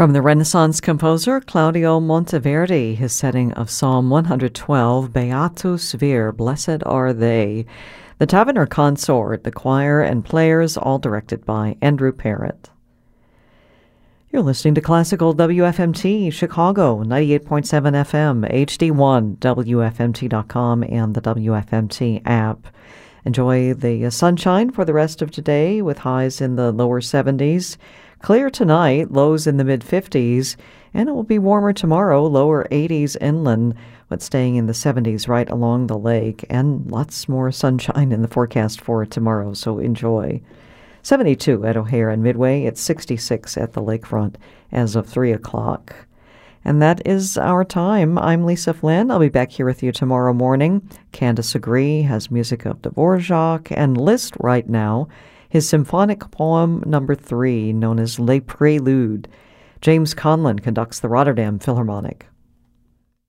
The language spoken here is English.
From the Renaissance composer Claudio Monteverdi, his setting of Psalm 112, Beatus Vir, Blessed Are They. The Taverner Consort, the choir and players, all directed by Andrew Parrott. You're listening to Classical WFMT, Chicago, 98.7 FM, HD1, WFMT.com, and the WFMT app. Enjoy the sunshine for the rest of today with highs in the lower 70s. Clear tonight, lows in the mid-50s, and it will be warmer tomorrow, lower 80s inland, but staying in the 70s right along the lake, and lots more sunshine in the forecast for tomorrow, so enjoy. 72 at O'Hare and Midway. It's 66 at the lakefront as of 3 o'clock. And that is our time. I'm Lisa Flynn. I'll be back here with you tomorrow morning. Candace Agree has music of Dvorak, and Liszt right now, his symphonic poem number 3, known as Les Préludes. James Conlon conducts the Rotterdam Philharmonic.